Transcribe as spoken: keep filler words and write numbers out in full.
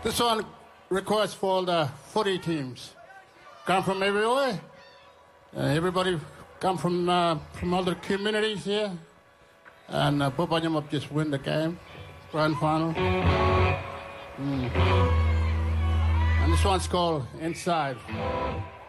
This one request for all the footy teams. Come from everywhere. Uh, everybody come from uh, from other communities here. And uh, Bopanyamap just win the game. Grand final. Mm. And this one's called Inside.